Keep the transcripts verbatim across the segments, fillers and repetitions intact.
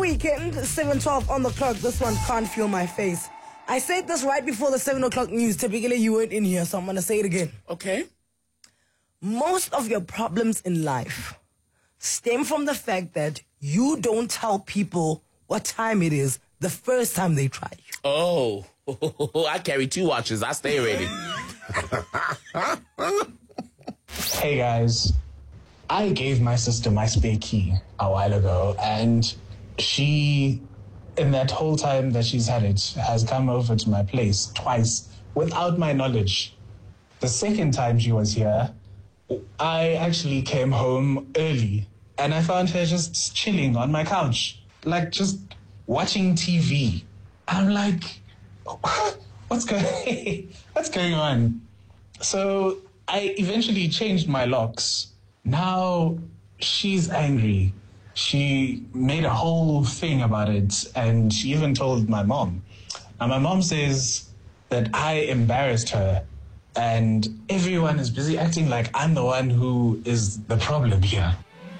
weekend, seven twelve on the clock. This one can't feel my face. I said this right before the seven o'clock news. Typically, you weren't in here, so I'm going to say it again. Okay. Most of your problems in life stem from the fact that you don't tell people what time it is the first time they try you. Oh, I carry two watches. I stay ready. Hey guys, I gave my sister my spare key a while ago, and she, in that whole time that she's had it, has come over to my place twice without my knowledge. The second time she was here, I actually came home early and I found her just chilling on my couch, like just watching T V. I'm like, what's going, what's going on? So I eventually changed my locks. Now she's angry. She made a whole thing about it, and she even told my mom. And my mom says that I embarrassed her, and everyone is busy acting like I'm the one who is the problem here.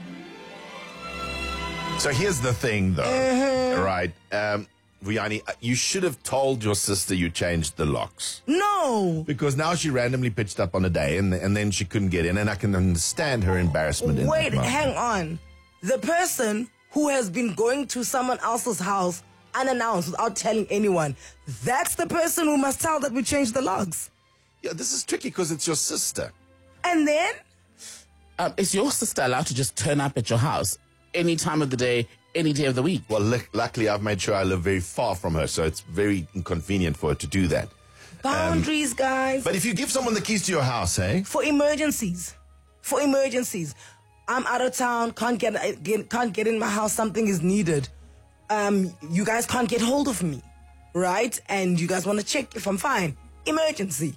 So here's the thing, though, Uh-huh. right? Um, Vuyani, you should have told your sister you changed the locks. No. Because now she randomly pitched up on a day, and and then she couldn't get in, and I can understand her embarrassment. In Wait, that moment. hang on. The person who has been going to someone else's house unannounced without telling anyone, that's the person who must tell that we changed the logs. Yeah, this is tricky because it's your sister. And then? Um, is your sister allowed to just turn up at your house any time of the day, any day of the week? Well, lu- luckily, I've made sure I live very far from her, so it's very inconvenient for her to do that. Boundaries, um, guys. But if you give someone the keys to your house, eh? For emergencies. For emergencies. I'm out of town, can't get, get can't get in my house, something is needed. Um, you guys can't get hold of me, right? And you guys want to check if I'm fine. Emergency.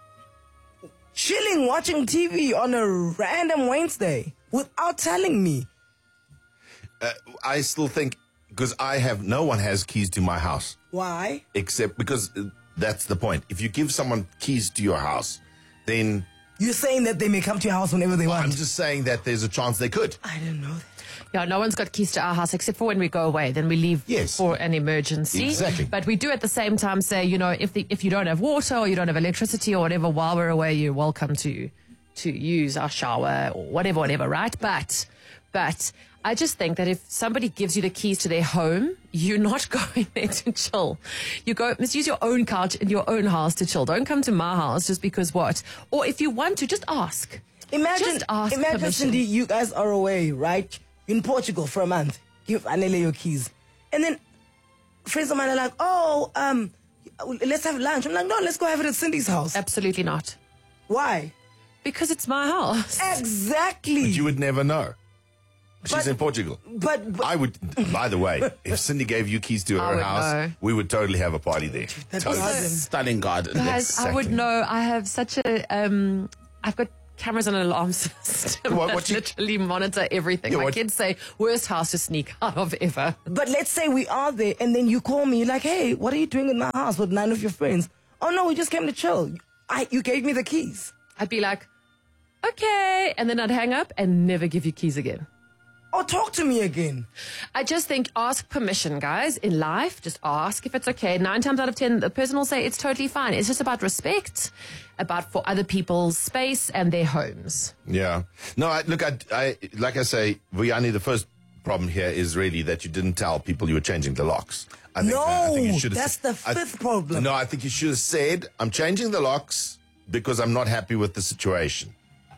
Chilling, watching T V on a random Wednesday without telling me. Uh, I still think, because I have, no one has keys to my house. Why? Except because uh, that's the point. If you give someone keys to your house, then... You're saying that they may come to your house whenever they well, want. I'm just saying that there's a chance they could. I didn't know that. Yeah, no one's got keys to our house except for when we go away. Then we leave Yes. for an emergency. Exactly. But we do at the same time say, you know, if the, if you don't have water or you don't have electricity or whatever, while we're away, you're welcome to to use our shower or whatever, whatever, right? But, but I just think that if somebody gives you the keys to their home, you're not going there to chill. You go, must use your own couch in your own house to chill. Don't come to my house just because what? Or if you want to, just ask. Imagine, Just ask imagine, permission. Cindy, you guys are away, right? You're in Portugal for a month. Give Anele your keys. And then friends of mine are like, oh, um, let's have lunch. I'm like, no, let's go have it at Cindy's house. Absolutely not. Why? Because it's my house. Exactly. But you would never know. She's But- in Portugal. But, but I would, by the way, if Cindy gave you keys to I her would house, know. we would totally have a party there. That's Totally. awesome. Stunning garden. Guys, I would Exactly. know. I have such a, um, I've got cameras and an alarm system What- that what you- literally monitor everything. Yeah, My what- kids say, worst house to sneak out of ever. But let's say we are there and then you call me, you're like, hey, what are you doing in my house with nine of your friends? Oh, no, we just came to chill. I, you gave me the keys. I'd be like, okay. And then I'd hang up and never give you keys again. Or talk to me again. I just think ask permission, guys, in life. Just ask if it's okay. Nine times out of ten, the person will say it's totally fine. It's just about respect, about for other people's space and their homes. Yeah. No, I, look, I, I, like I say, Vuyani, the first problem here is really that you didn't tell people you were changing the locks. I think, No, I think you should have that's said- the I- fifth problem. No, I think you should have said, I'm changing the locks because I'm not happy with the situation.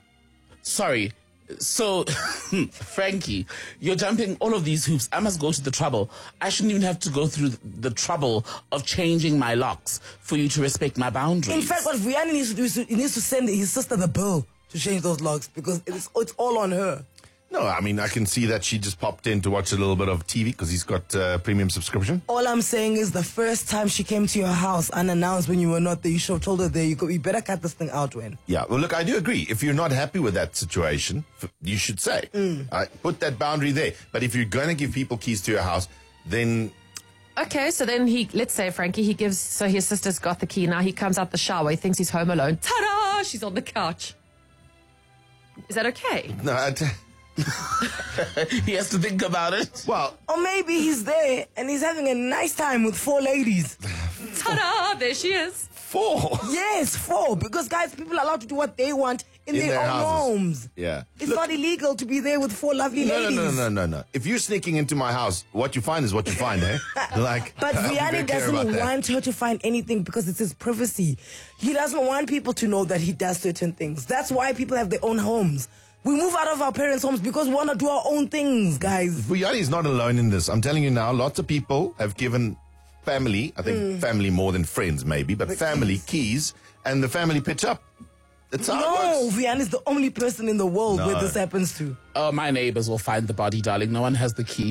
Sorry. So, Frankie, you're jumping all of these hoops. I must go to the trouble. I shouldn't even have to go through the trouble of changing my locks for you to respect my boundaries. In fact, what Vianney needs to do is to, he needs to send his sister the bill to change those locks because it's, it's all on her. No, I mean, I can see that she just popped in to watch a little bit of T V because he's got uh, premium subscription. All I'm saying is the first time she came to your house unannounced when you were not there, you should have told her there, you, could, you better cut this thing out when. Yeah, well, look, I do agree. If you're not happy with that situation, f- you should say. Mm. Uh, put that boundary there. But if you're going to give people keys to your house, then Okay, so then he, let's say, Frankie, he gives, so his sister's got the key. Now he comes out the shower. He thinks he's home alone. Ta-da! She's on the couch. Is that okay? no, I t- He has to think about it. Well, Or maybe he's there and he's having a nice time with four ladies. Ta-da! There she is. four. Yes, four. Because, guys, people are allowed to do what they want in, In their, their own houses. homes. Yeah. It's Look- not illegal to be there with four lovely No, no, ladies. no, no, no, no. If you're sneaking into my house, what you find is what you find, eh? Like, But I'll be very Vianney clear about doesn't that. want her to find anything because it's his privacy. He doesn't want people to know that he does certain things. That's why people have their own homes. We move out of our parents' homes because we want to do our own things, guys. Vuyani's not alone in this. I'm telling you now, lots of people have given family, I think family more than friends maybe, but The family keys. keys. And the family pitch up. That's how No, it works. Vianney's the only person in the world where No. this happens to. Oh, my neighbors will find the body, darling. No one has the key.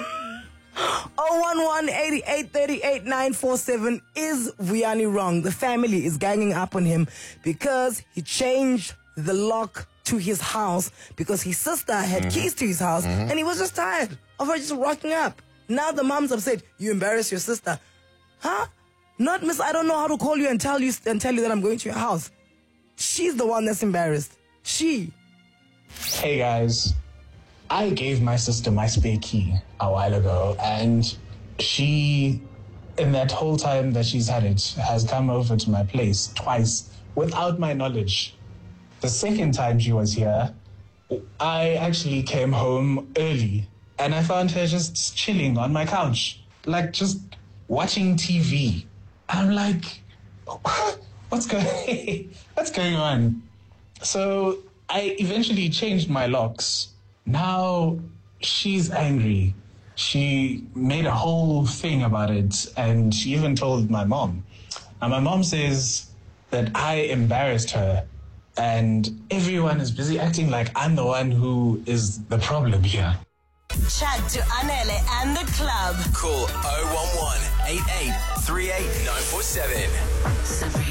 oh one one, eight eight three eight, nine four seven. Is Vianney wrong? The family is ganging up on him because he changed the lock to his house because his sister had keys to his house and he was just tired of her just rocking up. Now the mom's upset. You embarrass your sister. Huh? Not miss, I don't know how to call you and tell you and tell you that I'm going to your house. She's the one that's embarrassed. She. Hey guys, I gave my sister my spare key a while ago, and she, in that whole time that she's had it, has come over to my place twice without my knowledge. The second time she was here, I actually came home early and I found her just chilling on my couch, like just watching T V. I'm like, what's going, what's going on? So I eventually changed my locks. Now she's angry. She made a whole thing about it, and she even told my mom. And my mom says that I embarrassed her, and everyone is busy acting like I'm the one who is the problem here. Chat to Anele and the club. Call oh one one, eight eight three eight nine four seven.